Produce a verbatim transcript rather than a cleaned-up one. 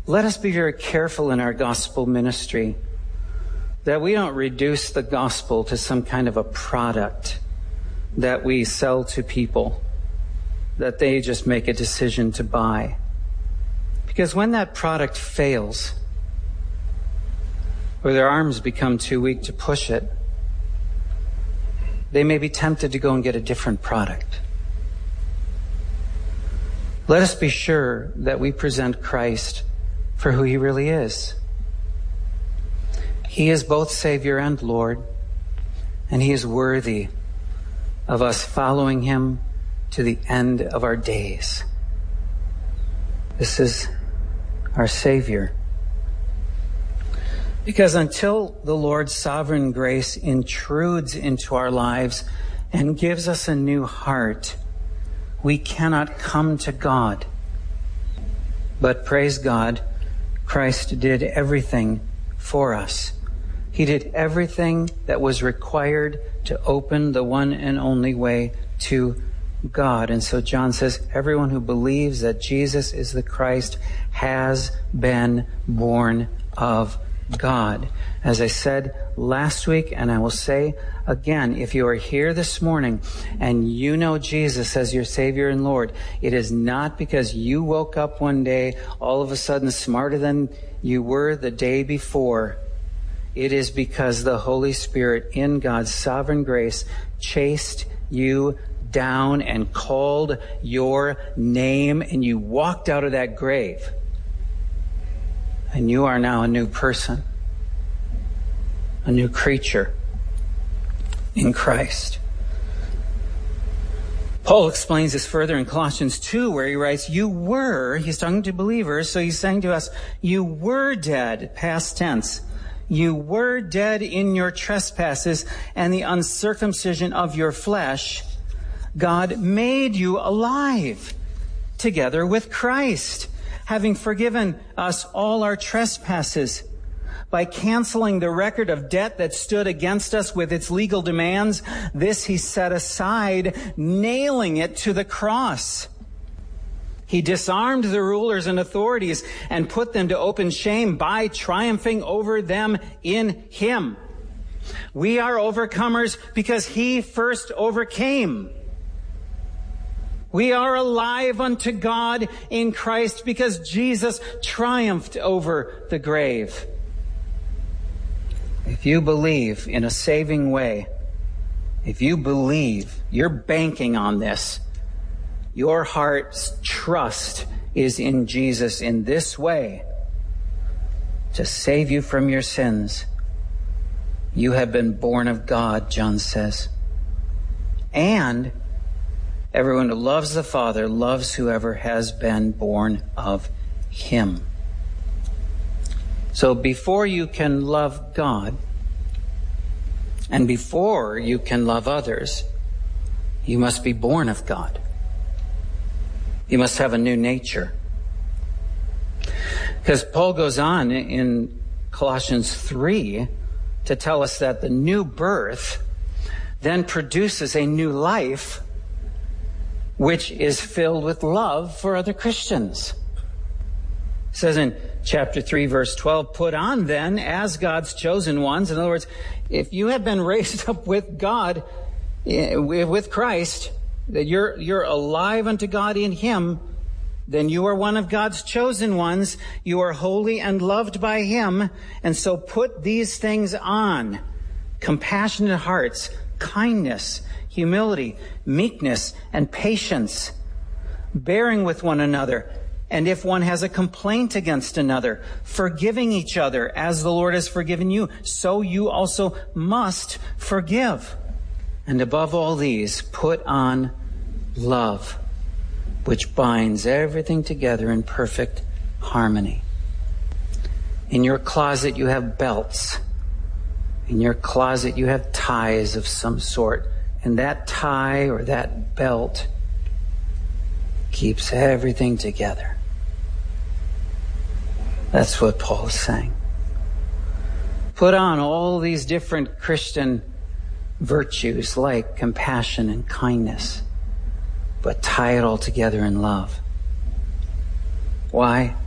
Let us be very careful in our gospel ministry that we don't reduce the gospel to some kind of a product that we sell to people, that they just make a decision to buy. Because when that product fails, or their arms become too weak to push it, they may be tempted to go and get a different product. Let us be sure that we present Christ for who he really is. He is both Savior and Lord, and he is worthy of us following him to the end of our days. This is our Savior. Because until the Lord's sovereign grace intrudes into our lives and gives us a new heart, we cannot come to God. But praise God, Christ did everything for us. He did everything that was required to open the one and only way to God. And so John says, everyone who believes that Jesus is the Christ has been born of God. As I said last week, and I will say again, if you are here this morning and you know Jesus as your Savior and Lord, it is not because you woke up one day all of a sudden smarter than you were the day before. It is because the Holy Spirit in God's sovereign grace chased you down and called your name, and you walked out of that grave. And you are now a new person, a new creature in Christ. Paul explains this further in Colossians two, where he writes, you were, he's talking to believers, so he's saying to us, you were dead, past tense. You were dead in your trespasses and the uncircumcision of your flesh. God made you alive together with Christ, having forgiven us all our trespasses by canceling the record of debt that stood against us with its legal demands. This he set aside, nailing it to the cross. He disarmed the rulers and authorities and put them to open shame by triumphing over them in him. We are overcomers because he first overcame. We are alive unto God in Christ because Jesus triumphed over the grave. If you believe in a saving way, if you believe, you're banking on this. Your heart's trust is in Jesus in this way to save you from your sins. You have been born of God, John says. And everyone who loves the Father loves whoever has been born of him. So before you can love God, and before you can love others, you must be born of God. You must have a new nature. Because Paul goes on in Colossians three to tell us that the new birth then produces a new life which is filled with love for other Christians. It says in chapter three, verse twelve, put on then as God's chosen ones. In other words, if you have been raised up with God, with Christ, that you're you're alive unto God in him, then you are one of God's chosen ones. You are holy and loved by him. And so put these things on: compassionate hearts, kindness, humility, meekness, and patience, bearing with one another. And if one has a complaint against another, forgiving each other as the Lord has forgiven you, so you also must forgive. And above all these, put on love, which binds everything together in perfect harmony. In your closet, you have belts. In your closet, you have ties of some sort. And that tie or that belt keeps everything together. That's what Paul is saying. Put on all these different Christian virtues like compassion and kindness, but tie it all together in love. Why?